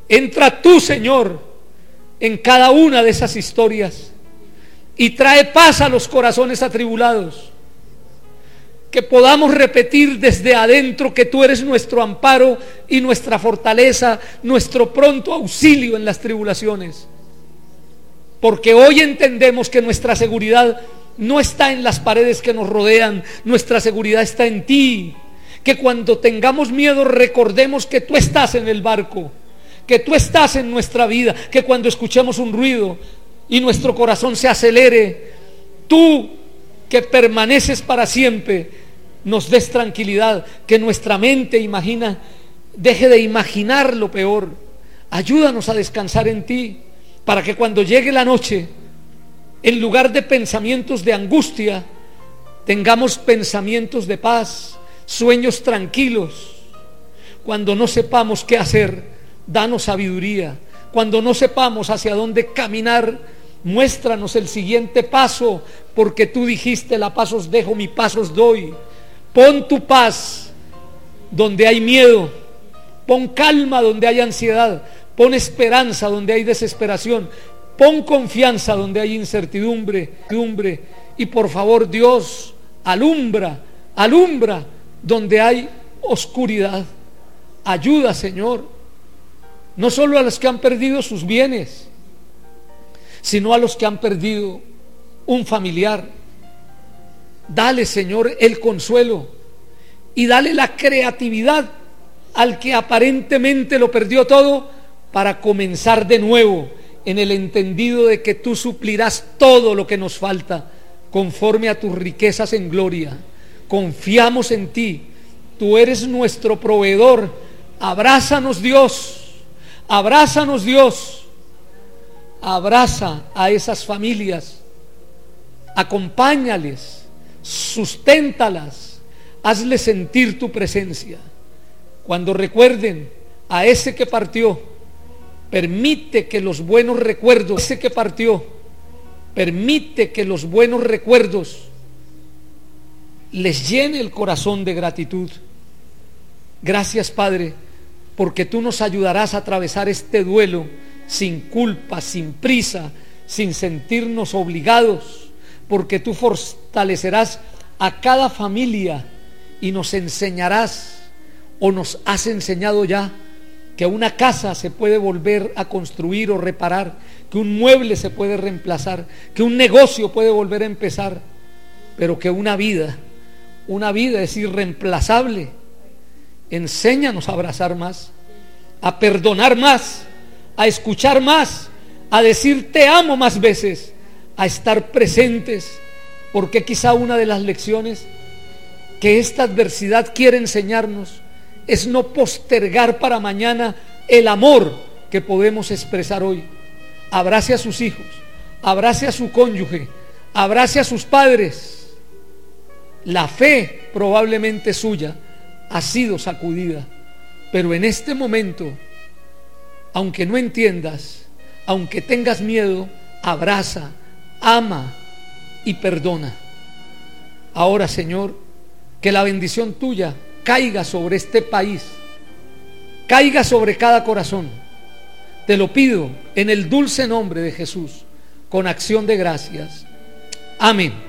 Entra tú, Señor, en cada una de esas historias y trae paz a los corazones atribulados. Que podamos repetir desde adentro que tú eres nuestro amparo y nuestra fortaleza, nuestro pronto auxilio en las tribulaciones. Porque hoy entendemos que nuestra seguridad no está en las paredes que nos rodean, nuestra seguridad está en ti. Que cuando tengamos miedo recordemos que tú estás en el barco, que tú estás en nuestra vida, que cuando escuchemos un ruido y nuestro corazón se acelere, tú que permaneces para siempre, nos des tranquilidad, que nuestra mente deje de imaginar lo peor. Ayúdanos a descansar en ti, para que cuando llegue la noche, en lugar de pensamientos de angustia, tengamos pensamientos de paz, sueños tranquilos. Cuando no sepamos qué hacer, danos sabiduría. Cuando no sepamos hacia dónde caminar, muéstranos el siguiente paso, porque tú dijiste: la paz os dejo, mi paz os doy. Pon tu paz donde hay miedo, pon calma donde hay ansiedad, pon esperanza donde hay desesperación, pon confianza donde hay incertidumbre. Y por favor, Dios, alumbra donde hay oscuridad. Ayuda, Señor, no solo a los que han perdido sus bienes, sino a los que han perdido un familiar. Dale, Señor, el consuelo y dale la creatividad al que aparentemente lo perdió todo, para comenzar de nuevo en el entendido de que tú suplirás todo lo que nos falta conforme a tus riquezas en gloria. Confiamos en ti, tú eres nuestro proveedor. Abrázanos, Dios, abrázanos, Dios. Abraza a esas familias, acompáñales, susténtalas, hazles sentir tu presencia. Cuando recuerden a ese que partió, permite que los buenos recuerdos, les llene el corazón de gratitud. Gracias, Padre, porque tú nos ayudarás a atravesar este duelo sin culpa, sin prisa, sin sentirnos obligados, porque tú fortalecerás a cada familia y nos enseñarás, o nos has enseñado ya, que una casa se puede volver a construir o reparar, que un mueble se puede reemplazar, que un negocio puede volver a empezar, pero que una vida es irreemplazable. Enséñanos a abrazar más, a perdonar más, a escuchar más, a decir te amo más veces, a estar presentes, porque quizá una de las lecciones que esta adversidad quiere enseñarnos es no postergar para mañana el amor que podemos expresar hoy. Abrace a sus hijos, abrace a su cónyuge, abrace a sus padres. La fe probablemente suya ha sido sacudida, pero en este momento, aunque no entiendas, aunque tengas miedo, abraza, ama y perdona. Ahora, Señor, que la bendición tuya caiga sobre este país, caiga sobre cada corazón. Te lo pido en el dulce nombre de Jesús, con acción de gracias. Amén.